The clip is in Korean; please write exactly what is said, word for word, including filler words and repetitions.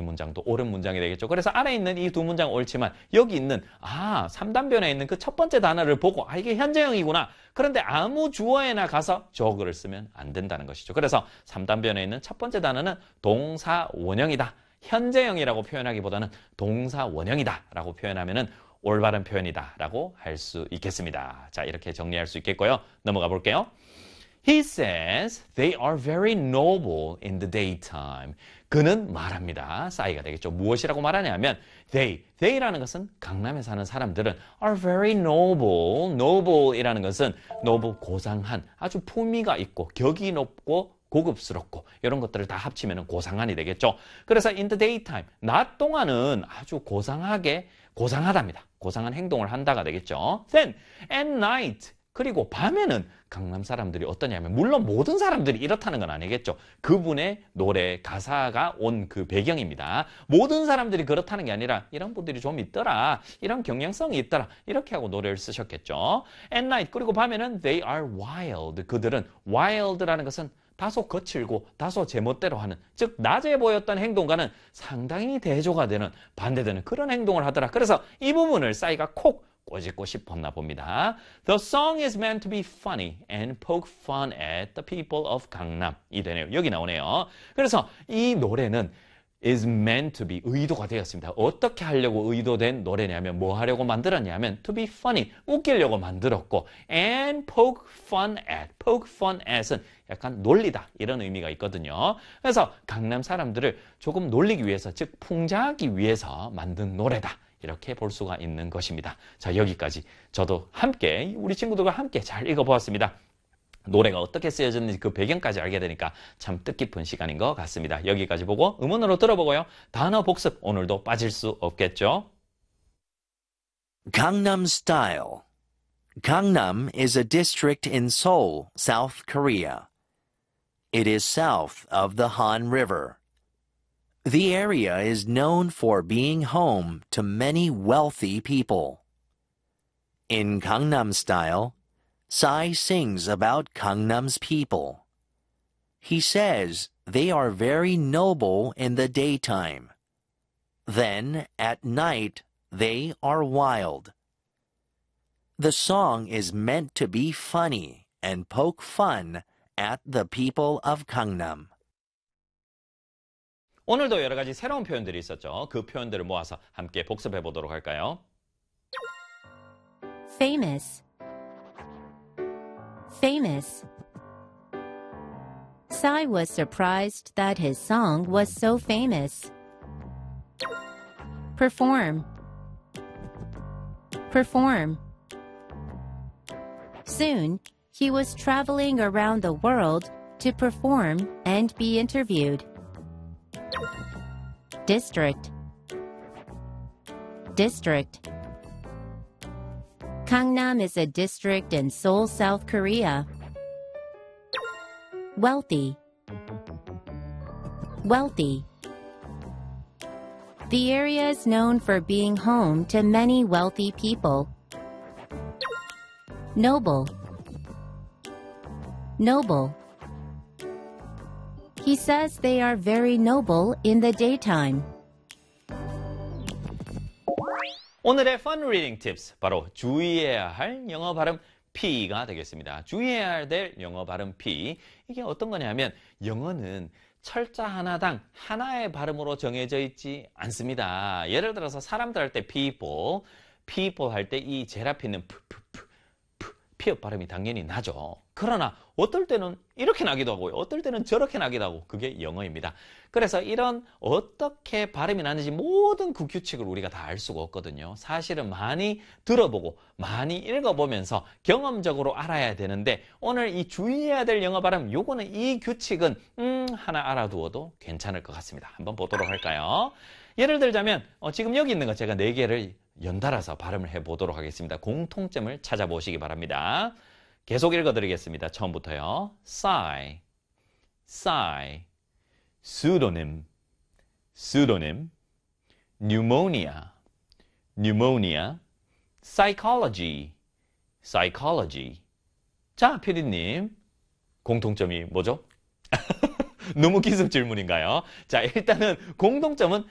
이 문장도 옳은 문장이 되겠죠. 그래서 아래 있는 이 두 문장 옳지만 여기 있는 아 삼 단변에 있는 그 첫 번째 단어를 보고 아 이게 현재형이구나. 그런데 아무 주어에나 가서 저거를 쓰면 안 된다는 것이죠. 그래서 삼 단변에 있는 첫 번째 단어는 동사 원형이다. 현재형이라고 표현하기보다는 동사 원형이다 라고 표현하면은 올바른 표현이다 라고 할 수 있겠습니다. 자, 이렇게 정리할 수 있겠고요. 넘어가 볼게요. He says they are very noble in the daytime. 그는 말합니다. 싸이가 되겠죠. 무엇이라고 말하냐면 they, they라는 것은 강남에 사는 사람들은 are very noble. noble이라는 것은 noble, 고상한, 아주 품위가 있고 격이 높고 고급스럽고 이런 것들을 다 합치면 고상한이 되겠죠. 그래서 in the daytime, 낮 동안은 아주 고상하게 고상하답니다. 고상한 행동을 한다가 되겠죠. Then at night, 그리고 밤에는 강남 사람들이 어떠냐면 물론 모든 사람들이 이렇다는 건 아니겠죠. 그분의 노래 가사가 온 그 배경입니다. 모든 사람들이 그렇다는 게 아니라 이런 분들이 좀 있더라. 이런 경향성이 있더라. 이렇게 하고 노래를 쓰셨겠죠. At night, 그리고 밤에는 they are wild. 그들은 wild라는 것은 다소 거칠고 다소 제멋대로 하는, 즉 낮에 보였던 행동과는 상당히 대조가 되는, 반대되는 그런 행동을 하더라. 그래서 이 부분을 싸이가 콕 꼬집고 싶었나 봅니다. The song is meant to be funny and poke fun at the people of 강남. 이 되네요. 여기 나오네요. 그래서 이 노래는 is meant to be, 의도가 되었습니다. 어떻게 하려고 의도된 노래냐면 뭐 하려고 만들었냐면 to be funny, 웃기려고 만들었고 and poke fun at, poke fun at은 약간 놀리다 이런 의미가 있거든요. 그래서 강남 사람들을 조금 놀리기 위해서, 즉 풍자하기 위해서 만든 노래다. 이렇게 볼 수가 있는 것입니다. 자, 여기까지 저도 함께 우리 친구들과 함께 잘 읽어보았습니다. 노래가 어떻게 쓰여졌는지 그 배경까지 알게 되니까 참 뜻깊은 시간인 것 같습니다. 여기까지 보고 음원으로 들어보고요. 단어 복습 오늘도 빠질 수 없겠죠. Gangnam Style. Gangnam is a district in Seoul, South Korea. It is south of the Han River. The area is known for being home to many wealthy people. In Gangnam Style, Psy sings about Gangnam's people. He says they are very noble in the daytime. Then, at night, they are wild. The song is meant to be funny and poke fun at the people of Gangnam. 오늘도 여러 가지 새로운 표현들이 있었죠. 그 표현들을 모아서 함께 복습해 보도록 할까요? Famous. Famous. Psy was surprised that his song was so famous. Perform. Perform. Soon, he was traveling around the world to perform and be interviewed. District. District. Gangnam is a district in Seoul, South Korea. Wealthy. Wealthy. The area is known for being home to many wealthy people. Noble. Noble. He says they are very noble in the daytime. 오늘의 Fun Reading Tips, 바로 주의해야 할 영어 발음 P가 되겠습니다. 주의해야 될 영어 발음 P. 이게 어떤 거냐면 영어는 철자 하나당 하나의 발음으로 정해져 있지 않습니다. 예를 들어서 사람들 할 때 people, people 할 때 이 제라피는 푸, 푸, 푸, 푸, 피읍 발음이 당연히 나죠. 그러나 어떨 때는 이렇게 나기도 하고요. 어떨 때는 저렇게 나기도 하고, 그게 영어입니다. 그래서 이런 어떻게 발음이 나는지 모든 그 규칙을 우리가 다 알 수가 없거든요. 사실은 많이 들어보고 많이 읽어보면서 경험적으로 알아야 되는데, 오늘 이 주의해야 될 영어 발음, 요거는 이 규칙은 음 하나 알아두어도 괜찮을 것 같습니다. 한번 보도록 할까요? 예를 들자면 어, 지금 여기 있는 거 제가 네 개를 연달아서 발음을 해보도록 하겠습니다. 공통점을 찾아보시기 바랍니다. 계속 읽어드리겠습니다. 처음부터요. Psy, Psy, pseudonym, pseudonym, pneumonia, pneumonia, psychology, psychology. 자, 피디님, 공통점이 뭐죠? 너무 기습 질문인가요? 자, 일단은 공통점은